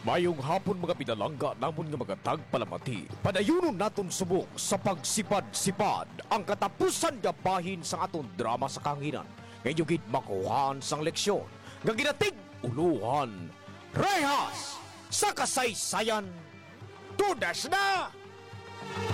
Mayong hapon mga pinalangga namon nga mga tagpalamati. Padayunon naton subok sa pagsipad-sipad ang katapusan nga bahin sa aton drama sa kanginan. Ngayon gid makuhaan sang leksyon nga ginatig uluhan. Rehas sa kasaysayan. Tudas na!